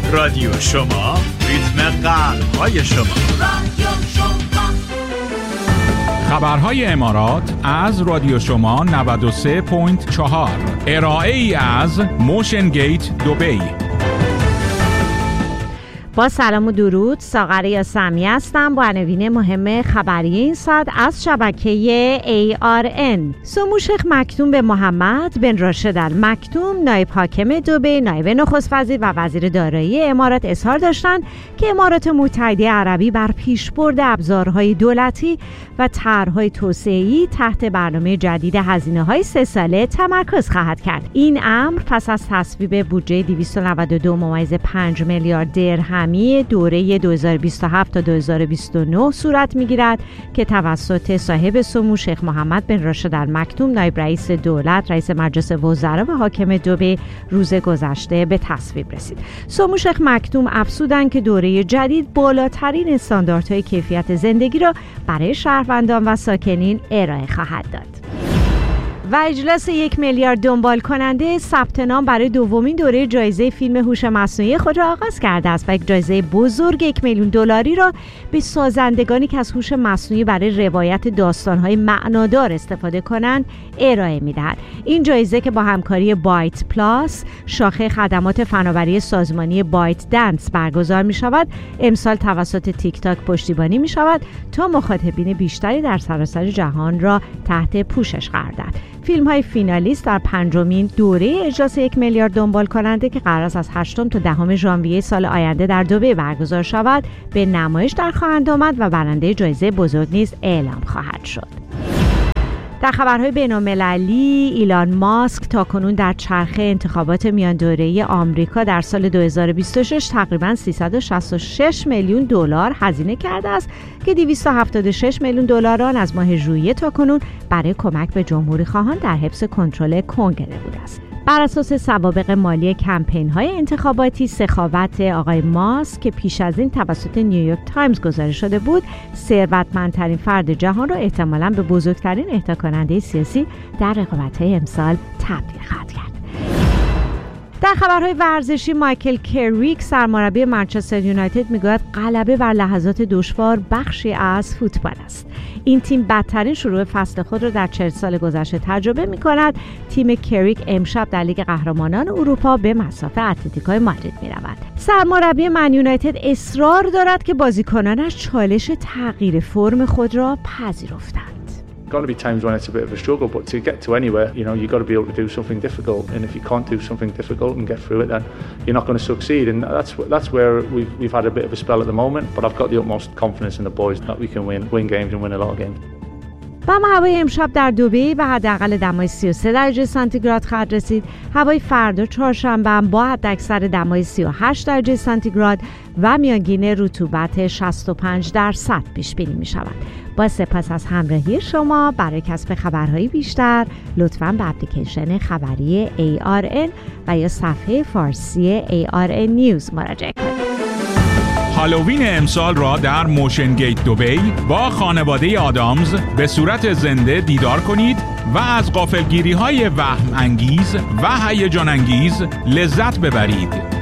رادیو شما، ریتم قلب‌های شما. خبرهای امارات از رادیو شما 93.4. ارائه ای از موشن گیت دبی. با سلام و درود، ساغر یاسمی هستم با عناوین مهم خبری این ساعت از شبکه ARN. سمو شیخ مکتوم به محمد بن راشد ال مکتوم نایب حاکم دبی، نایب نخست وزیر و وزیر دارایی امارات اظهار داشتند که امارات متحده عربی بر پیشبرد ابزارهای دولتی و طرح‌های توسعه‌ای تحت برنامه جدید هزینه‌های 3 ساله تمرکز خواهد کرد. این امر پس از تصویب بودجه 292.5 میلیارد درهم دوره 2027 تا 2029 صورت می‌گیرد که توسط صاحب سمو شیخ محمد بن راشد ال مکتوم نایب رئیس دولت، رئیس مجلس وزرا و حاکم دبی روز گذشته به تصویب رسید. سمو شیخ مکتوم افزودند که دوره جدید بالاترین استانداردهای کیفیت زندگی را برای شهروندان و ساکنین ارائه خواهد داد. و اجلاس 1 میلیارد دنبال کننده ثبت نام برای دومین دوره جایزه فیلم هوش مصنوعی خود را آغاز کرده است و یک جایزه بزرگ 1 میلیون دلاری را به سازندگانی که از هوش مصنوعی برای روایت داستان‌های معنادار استفاده کنند ارائه می‌دهد. این جایزه که با همکاری بایت پلاس، شاخه خدمات فناوری سازمانی بایت دنس برگزار می‌شود، امسال توسط تیک تاک پشتیبانی می‌شود تا مخاطبین بیشتری در سراسر جهان را تحت پوشش قرار دهد. فیلم‌های فینالیست در 5مین دوره اجلاس 1 میلیارد دنبال کننده که قرار است از 8 تا 10 ژانویه سال آینده در دبی برگزار شود به نمایش در خواهند آمد و برنده جایزه بزرگ نیز اعلام خواهد شد. در خبرهای بین‌المللی، ایلان ماسک تاکنون در چرخه انتخابات میان دوره‌ای آمریکا در سال 2026 تقریباً 366 میلیون دلار هزینه کرده است که 276 میلیون دلار آن از ماه ژوئیه تاکنون برای کمک به جمهوری‌خواهان در حفظ کنترل کنگره بوده است. بر اساس سوابق مالی کمپین‌های انتخاباتی، سخاوت آقای ماسک که پیش از این توسط نیویورک تایمز گزارش شده بود، ثروتمندترین فرد جهان را احتمالاً به بزرگترین اهداکننده سیاسی در رقابت‌های امسال تبدیل خواهد کرد. در خبرهای ورزشی، مایکل کریک سرمربی منچستر یونایتد میگوید غلبه بر لحظات دشوار بخشی از فوتبال است. این تیم بدترین شروع فصل خود را در 40 سال گذشته تجربه می‌کند. تیم کریک امشب در لیگ قهرمانان اروپا به مصاف اتلتیکو مادرید می‌رود. سرمربی من یونایتد اصرار دارد که بازیکنانش چالش تغییر فرم خود را پذیرفتند. Got to be times when it's a bit of a struggle, but to get to anywhere, you got to be able to do something difficult. And if you can't do something difficult and get through it, then you're not going to succeed. And that's where we've had a bit of a spell at the moment. But I've got the utmost confidence in the boys that we can win games and win a lot of games. با هوای امشب در دبی به حداقل دمای 33 درجه سانتیگراد خواهد رسید. هوای فردا چهارشنبه با حداکثر دمای 38 درجه سانتیگراد و میانگین رطوبت 65% پیش بینی می شود. با سپاس از همراهی شما. برای کسب خبرهای بیشتر لطفاً به اپلیکیشن خبری ARN و یا صفحه فارسی ARN نیوز مراجعه کنید. هالووین امسال را در موشن گیت دبی با خانواده آدامز به صورت زنده دیدار کنید و از غافلگیری‌های وهم انگیز و هیجان انگیز لذت ببرید.